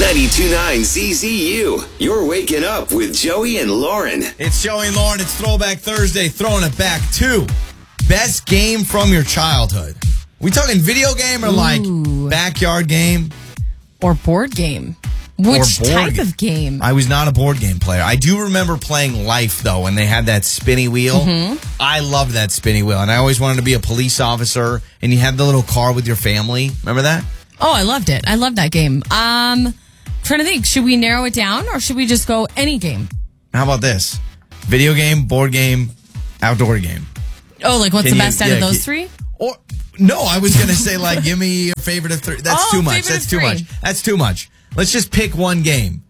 92.9 CZU. You're waking up with Joey and Lauren. It's Joey and Lauren. It's Throwback Thursday. Throwing it back to best game from your childhood. We talking video game or like backyard game? Or board game? Which type of game? I was not a board game player. I do remember playing Life, though, when they had that spinny wheel. Mm-hmm. I loved that spinny wheel, and I always wanted to be a police officer, and you had the little car with your family. Remember that? Oh, I loved it. I loved that game. Trying to think, should we narrow it down, or should we just go any game? How about this? Video game, board game, outdoor game. Oh, like what's the best out of those three? Or no, I was going to say, like, give me your favorite of three. That's too much. That's too much. That's too much. Let's just pick one game.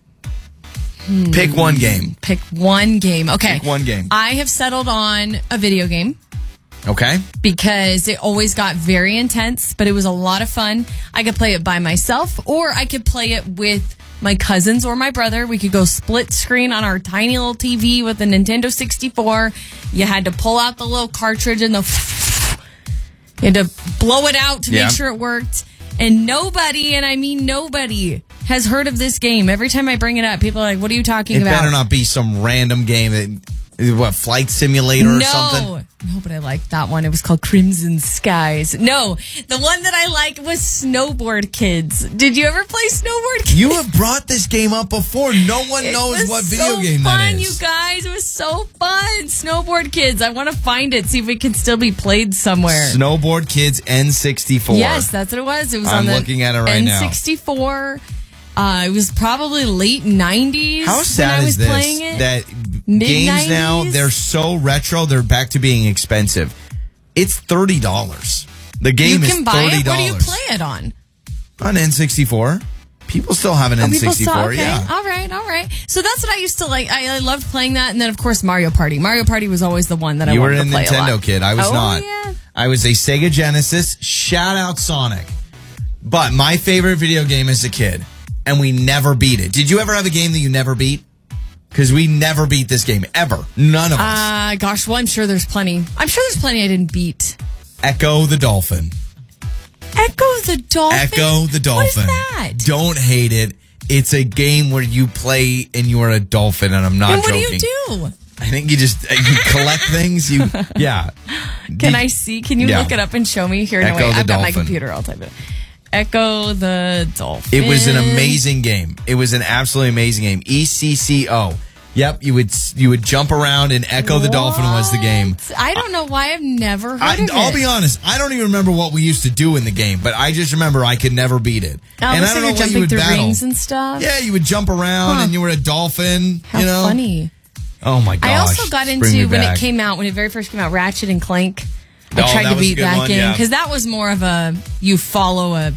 Pick one game. Pick one game. Okay. Pick one game. I have settled on a video game. Okay. Because it always got very intense, but it was a lot of fun. I could play it by myself, or I could play it with my cousins or my brother. We could go split screen on our tiny little TV with the Nintendo 64. You had to pull out the little cartridge and you had to blow it out to make sure it worked. And nobody, and I mean nobody, has heard of this game. Every time I bring it up, people are like, what are you talking about? It better not be some random game that... What, Flight Simulator or something? No, but I liked that one. It was called Crimson Skies. No, the one that I liked was Snowboard Kids. Did you ever play Snowboard Kids? You have brought this game up before. No one knows what video game that is. It was so fun, you guys. It was so fun. Snowboard Kids. I want to find it, see if it can still be played somewhere. Snowboard Kids N64. Yes, that's what it was. It was I'm on the looking at it right now. N64. It was probably late 90s. How sad is this? Playing it. That Mid-90s? games now, they're so retro, they're back to being expensive. It's $30. The game is $30. You can buy it? Where do you play it on? On N64. People still have an N64, okay. yeah. All right. So that's what I used to like. I loved playing that. And then, of course, Mario Party. Mario Party was always the one that I wanted to play a lot. You were a Nintendo kid. I was not. Yeah. I was a Sega Genesis. Shout out Sonic. But my favorite video game as a kid, and we never beat it. Did you ever have a game that you never beat? Because we never beat this game, ever. None of us. Gosh, well, I'm sure there's plenty. I didn't beat. Echo the Dolphin. Echo the Dolphin? Echo the Dolphin. What is that? Don't hate it. It's a game where you play and you are a dolphin, and I'm not joking. And what do you do? I think you collect things. Yeah. Can I see? Can you look it up and show me? Here, no, wait. I've got my computer. I'll type it. Echo the Dolphin. It was an amazing game. It was an absolutely amazing game. ECCO. Yep, you would jump around and Echo the Dolphin was the game. I don't know why I've never heard of it. I'll be honest. I don't even remember what we used to do in the game, but I just remember I could never beat it. And I don't know what you would battle. Rings and stuff. Yeah, you would jump around and you were a dolphin. How funny. Oh my gosh. I also got into, when it very first came out, Ratchet and Clank. I tried to beat that game because that was more of a you follow a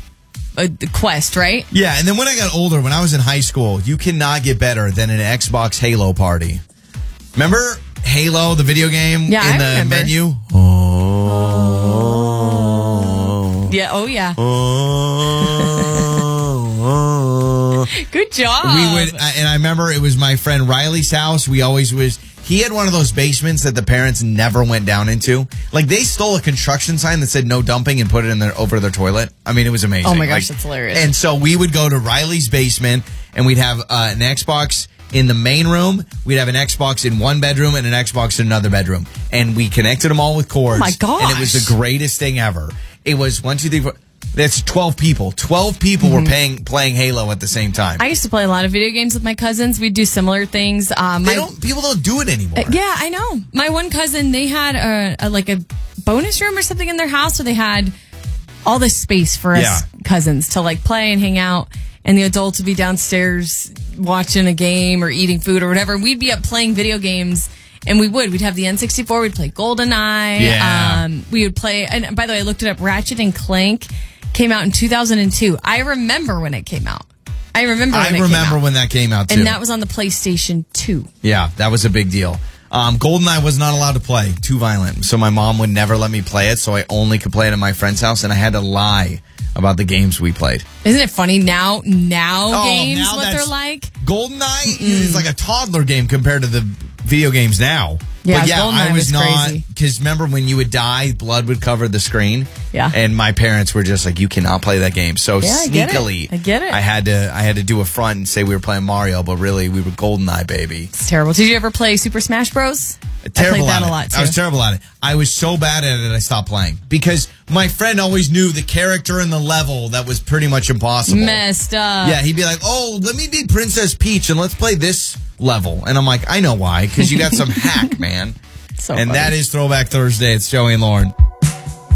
quest, right? Yeah, and then when I got older, when I was in high school, you cannot get better than an Xbox Halo party. Remember Halo, the video game in the menu? Oh. Yeah, oh yeah. Good job. And I remember it was my friend Riley's house. He had one of those basements that the parents never went down into. Like, they stole a construction sign that said no dumping and put it over their toilet. I mean, it was amazing. Oh my gosh, that's hilarious. And so we would go to Riley's basement and we'd have an Xbox in the main room. We'd have an Xbox in one bedroom and an Xbox in another bedroom. And we connected them all with cords. Oh my gosh. And it was the greatest thing ever. It was 1, 2, 3, 4... That's 12 people. 12 people were playing Halo at the same time. I used to play a lot of video games with my cousins. We'd do similar things. People don't do it anymore. Yeah, I know. My one cousin, they had a bonus room or something in their house, so they had all this space for us cousins to play and hang out. And the adults would be downstairs watching a game or eating food or whatever. We'd be up playing video games. And we'd have the N64, we'd play GoldenEye. Yeah. We would play, and by the way, I looked it up, Ratchet and Clank came out in 2002. I remember when it came out. I remember when that came out, too. And that was on the PlayStation 2. Yeah, that was a big deal. GoldenEye was not allowed to play. Too violent. So my mom would never let me play it, so I only could play it at my friend's house, and I had to lie about the games we played. Isn't it funny now games, what they're like? GoldenEye is like a toddler game compared to the video games now. Yeah, but yeah, GoldenEye I was not, crazy. because remember when you would die, blood would cover the screen. Yeah. And my parents were just like, you cannot play that game. So Yeah, I get it. sneakily, I get it. I had to do a front and say we were playing Mario, but really we were GoldenEye, baby. It's terrible. Did you ever play Super Smash Bros? Terrible I played that at it. a lot too. I was terrible at it. I was so bad at it, I stopped playing because my friend always knew the character in the level that was pretty much impossible. Messed up. Yeah, he'd be like, "Oh, let me be Princess Peach and let's play this level." And I'm like, "I know why, because you got some hack, man." So and funny. that is Throwback Thursday. It's Joey and Lauren.